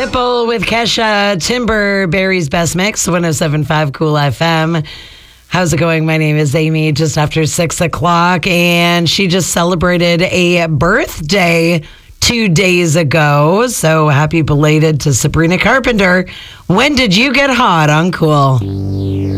Ripple with Kesha, Timberberry's Best Mix, 107.5 Cool FM. How's it going? My name is Amy, just after 6 o'clock, and she just celebrated a birthday 2 days ago. So happy belated to Sabrina Carpenter. When did you get hot on Cool?